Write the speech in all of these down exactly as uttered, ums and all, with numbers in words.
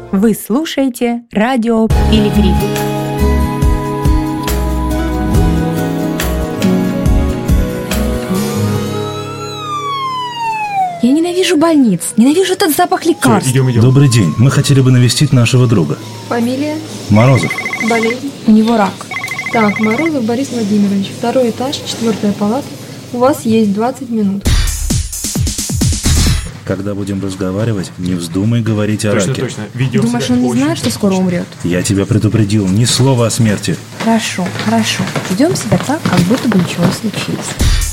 Вы слушаете радио Пилигрим. Я ненавижу больниц, ненавижу этот запах лекарств. Всё, идем, идем. Добрый день. Мы хотели бы навестить нашего друга. Фамилия? Морозов. Болезнь? У него рак. Так, Морозов Борис Владимирович, второй этаж, четвертая палата. У вас есть двадцать минут. Когда будем разговаривать, не вздумай говорить о Точно, раке. точно. Ведем Думаешь, себя он не очень знает, что скоро тактично. умрет? Я тебя предупредил, ни слова о смерти. Хорошо, хорошо. Ведем себя так, как будто бы ничего не случилось.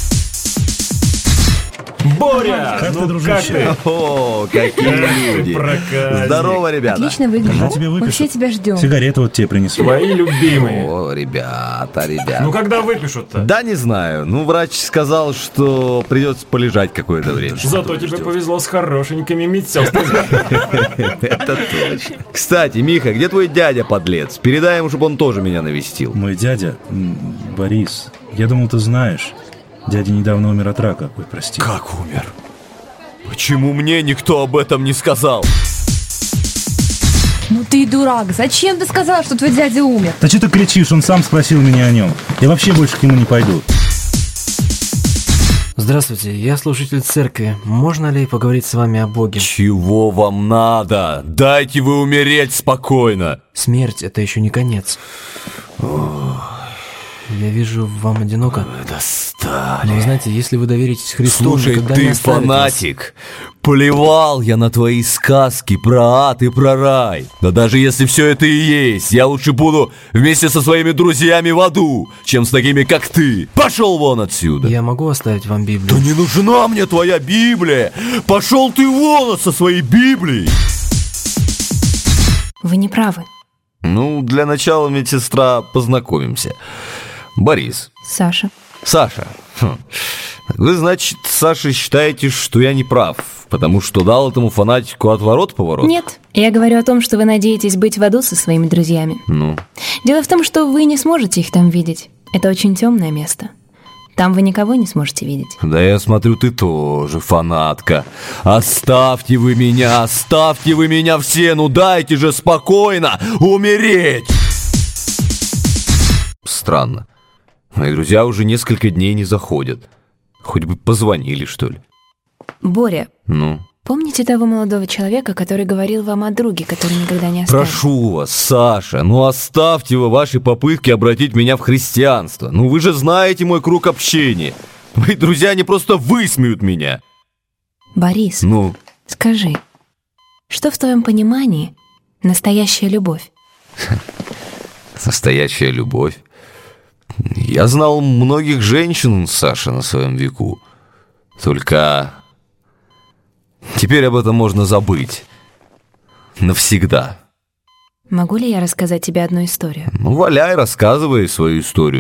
Боря! Как ну ты, дружище? как ты? О, какие люди! проказник. Здорово, ребята! Отлично выглядишь. Я тебе Мы выпишу. все тебя ждем. Сигареты вот тебе принесу. Твои любимые. О, ребята, ребята. Ну когда выпишут-то? Да не знаю. Ну, врач сказал, что придется полежать какое-то время. Зато тебе повезло с хорошенькими медсестрами. Это точно. Кстати, Миха, где твой дядя, подлец? Передай ему, чтобы он тоже меня навестил. Мой дядя, м, Борис, я думал, ты знаешь. Дядя недавно умер от рака. Ой, прости. Как умер? Почему мне никто об этом не сказал? Ну ты дурак. Зачем ты сказал, что твой дядя умер? Да что ты кричишь? Он сам спросил меня о нем. Я вообще больше к нему не пойду. Здравствуйте, я служитель церкви. Можно ли поговорить с вами о Боге? Чего вам надо? Дайте вы умереть спокойно. Смерть – это еще не конец. Я вижу, вам одиноко. Достали. Но вы знаете, если вы доверитесь Христу, он Слушай, никогда не ты оставит вас. фанатик. Плевал я на твои сказки про ад и про рай. Да даже если все это и есть, я лучше буду вместе со своими друзьями в аду, чем с такими, как ты. Пошел вон отсюда. Я могу оставить вам Библию? Да не нужна мне твоя Библия. Пошел ты вон со своей Библией. Вы не правы. Ну, для начала, медсестра, познакомимся. Борис. Саша. Саша. Хм. Вы, значит, Саша, считаете, что я не прав, потому что дал этому фанатику отворот-поворот? Нет, я говорю о том, что вы надеетесь быть в аду со своими друзьями. Ну? Дело в том, что вы не сможете их там видеть. Это очень темное место. Там вы никого не сможете видеть. Да я смотрю, ты тоже фанатка. Оставьте вы меня, оставьте вы меня все, ну дайте же спокойно умереть! Странно. Мои друзья уже несколько дней не заходят. Хоть бы позвонили, что ли. Боря, Ну? помните того молодого человека, который говорил вам о друге, который никогда не оставит? Прошу вас, Саша, ну оставьте вы ваши попытки обратить меня в христианство. Ну вы же знаете мой круг общения. Мои друзья, они просто высмеют меня. Борис, Ну? скажи, что в твоем понимании настоящая любовь? Настоящая любовь. Я знал многих женщин, Саша, на своем веку. Только теперь об этом можно забыть. Навсегда. Могу ли я рассказать тебе одну историю? Ну, валяй, рассказывай свою историю.